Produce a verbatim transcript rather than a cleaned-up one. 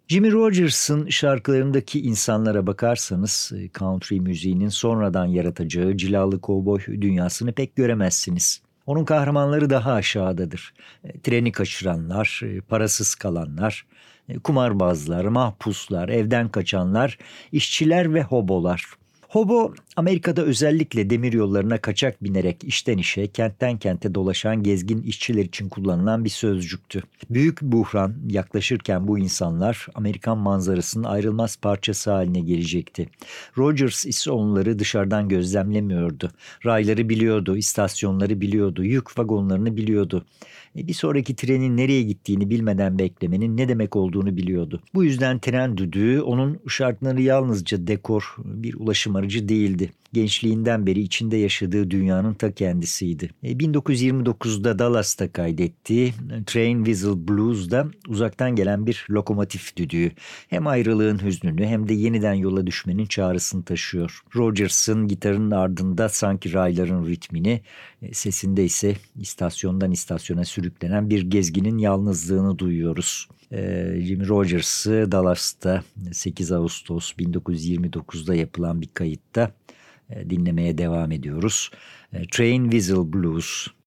Jimmy Rogers'ın şarkılarındaki insanlara bakarsanız e, country müziğinin sonradan yaratacağı cilalı kovboy dünyasını pek göremezsiniz. Onun kahramanları daha aşağıdadır. E, Treni kaçıranlar, e, parasız kalanlar, e, kumarbazlar, mahpuslar, evden kaçanlar, işçiler ve hobolar. Hobo, Amerika'da özellikle demiryollarına kaçak binerek işten işe, kentten kente dolaşan gezgin işçiler için kullanılan bir sözcüktü. Büyük buhran yaklaşırken bu insanlar Amerikan manzarasının ayrılmaz parçası haline gelecekti. Rogers ise onları dışarıdan gözlemlemiyordu. Rayları biliyordu, istasyonları biliyordu, yük vagonlarını biliyordu. E, Bir sonraki trenin nereye gittiğini bilmeden beklemenin ne demek olduğunu biliyordu. Bu yüzden tren düdüğü onun şarkıları yalnızca dekor, bir ulaşım aracı değildi. Gençliğinden beri içinde yaşadığı dünyanın ta kendisiydi. E, bin dokuz yüz yirmi dokuzda Dallas'ta kaydettiği Train Whistle Blues'da uzaktan gelen bir lokomotif düdüğü. Hem ayrılığın hüznünü hem de yeniden yola düşmenin çağrısını taşıyor. Rogers'ın gitarının ardında sanki rayların ritmini, e, sesinde ise istasyondan istasyona sürüklenen bir gezginin yalnızlığını duyuyoruz. E, Jimmy Rogers'ı Dallas'ta sekiz Ağustos bin dokuz yüz yirmi dokuzda yapılan bir kayıtta e, dinlemeye devam ediyoruz. E, Train Whistle Blues.